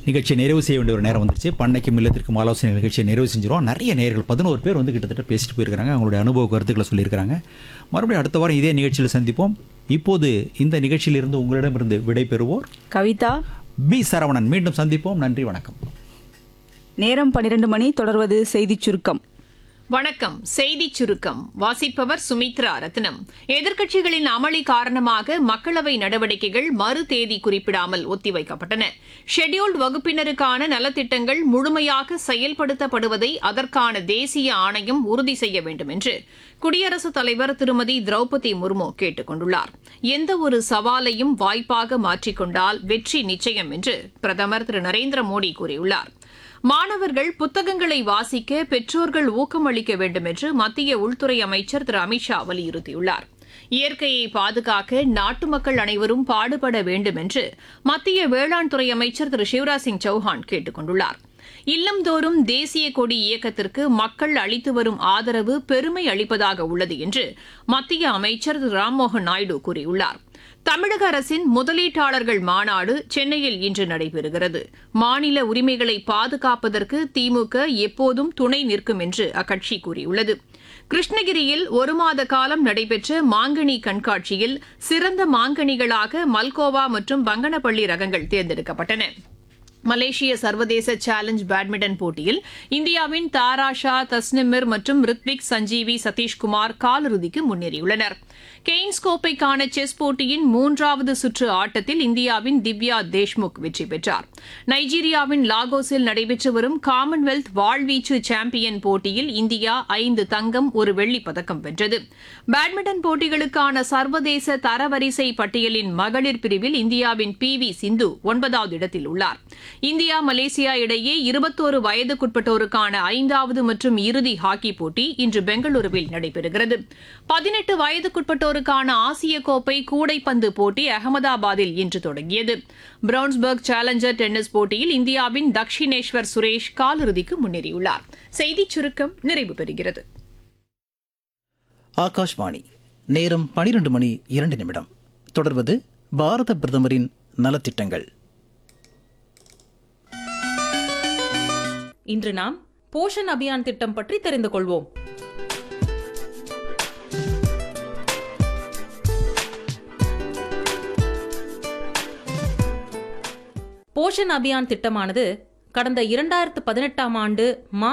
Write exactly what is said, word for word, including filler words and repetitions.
நிகழ்ச்சியை நிறைவு செய்ய வேண்டிய ஒரு நேரம் வந்துருச்சு. பண்ணைக்கும் இல்லத்திற்கும் ஆலோசனை நிகழ்ச்சியை நிறைவு செஞ்சிருவோம். நிறைய நேயர்கள் பதினோரு பேர் வந்து கிட்டத்தட்ட பேசிட்டு போயிருக்காங்க, அவங்களுடைய அனுபவ கருத்துக்களை சொல்லியிருக்கிறாங்க. மறுபடியும் அடுத்த வாரம் இதே நிகழ்ச்சியில் சந்திப்போம். இப்போது இந்த நிகழ்ச்சியிலிருந்து உங்களிடமிருந்து விடை பெறுவோர் கவிதா, பி சரவணன். மீண்டும் சந்திப்போம். நன்றி, வணக்கம். நேரம் பன்னிரண்டு மணி. தொடர்வது செய்திச் சுருக்கம். வணக்கம். செய்தி சுருக்கம் வாசிப்பவர் சுமித்ரா ரத்னம். எதிர்க்கட்சிகளின் அமளி காரணமாக மக்களவை நடவடிக்கைகள் மறு தேதி குறிப்பிடாமல் ஒத்திவைக்கப்பட்டன. ஷெட்யூல்டு வகுப்பினருக்கான நலத்திட்டங்கள் முழுமையாக செயல்படுத்தப்படுவதை அதற்கான தேசிய ஆணையம் உறுதி செய்ய வேண்டும் என்று குடியரசுத் தலைவர் திருமதி திரௌபதி முர்மு கேட்டுக் கொண்டுள்ளார். எந்தவொரு சவாலையும் வாய்ப்பாக மாற்றிக்கொண்டால் வெற்றி நிச்சயம் என்று பிரதமர் திரு நரேந்திர மோடி கூறியுள்ளார். மாணவர்கள் புத்தகங்களை வாசிக்க பெற்றோர்கள் ஊக்கமளிக்க வேண்டும் என்று மத்திய உள்துறை அமைச்சர் திரு அமித்ஷா வலியுறுத்தியுள்ளார். இயற்கையை பாதுகாக்க நாட்டு மக்கள் அனைவரும் பாடுபட வேண்டும் என்று மத்திய வேளாண் துறை அமைச்சர் திரு சிவராஜ் சிங் சௌஹான் கேட்டுக் கொண்டுள்ளார். இல்லம்தோறும் தேசிய கொடி இயக்கத்திற்கு மக்கள் அளித்து வரும் ஆதரவு பெருமை அளிப்பதாக உள்ளது என்று மத்திய அமைச்சர் திரு ராம்மோகன் நாயுடு கூறியுள்ளார். தமிழக அரசின் முதலீட்டாளர்கள் மாநாடு சென்னையில் இன்று நடைபெறுகிறது. மாநில உரிமைகளை பாதுகாப்பதற்கு திமுக எப்போதும் துணை நிற்கும் என்று அக்கட்சி கூறியுள்ளது. கிருஷ்ணகிரியில் ஒரு மாத காலம் நடைபெற்ற மாங்கனி கண்காட்சியில் சிறந்த மாங்கனிகளாக மல்கோவா மற்றும் பங்கனப்பள்ளி ரகங்கள் தேர்ந்தெடுக்கப்பட்டன. மலேசிய சர்வதேச சேலஞ்ச் பேட்மிண்டன் போட்டியில் இந்தியாவின் தாராஷா, தஸ்னிமிர் மற்றும் ரித்விக், சஞ்சீவி, சதீஷ்குமார் காலிறுதிக்கு முன்னேறியுள்ளனர். கெய்ன்ஸ் கோப்பைக்கான செஸ் போட்டியின் மூன்றாவது சுற்று ஆட்டத்தில் இந்தியாவின் திவ்யா தேஷ்முக் வெற்றி பெற்றார். நைஜீரியாவின் லாகோஸில் நடைபெற்று வரும் காமன்வெல்த் வாழ்வீச்சு சாம்பியன் போட்டியில் இந்தியா ஐந்து தங்கம், ஒரு வெள்ளிப் பதக்கம் வென்றது. பேட்மிண்டன் போட்டிகளுக்கான சர்வதேச தரவரிசை பட்டியலின் மகளிர் பிரிவில் இந்தியாவின் பி வி சிந்து ஒன்பதாவது இடத்தில் உள்ளார். இந்தியா மலேசியா இடையே இருபத்தோரு வயதுக்குட்பட்டோருக்கான ஐந்தாவது மற்றும் இறுதி ஹாக்கி போட்டி இன்று பெங்களூருவில் நடைபெறுகிறது. பதினெட்டு வயதுக்குட்பட்டோருக்கான ஆசிய கோப்பை கூடைப்பந்து போட்டி அகமதாபாத்தில் இன்று தொடங்கியது. பிரவுன்ஸ்பர்க் சேலஞ்சர் டென்னிஸ் போட்டியில் இந்தியாவின் தக்ஷினேஸ்வர் சுரேஷ் காலிறுதிக்கு முன்னேறியுள்ளார். செய்திச் சுருக்கம் நிறைவு பெறுகிறது. ஆகாஷ்வாணி. நேரம் பனிரெண்டு மணி இரண்டு நிமிடம். தொடர்வது பாரத பிரதமரின் நலத்திட்டங்கள். இன்று நாம் போஷன் அபியான் திட்டம் பற்றி தெரிந்து கொள்வோம். போஷன் அபியான் திட்டமானது கடந்த இரண்டாயிரத்து பதினெட்டாம் ஆண்டு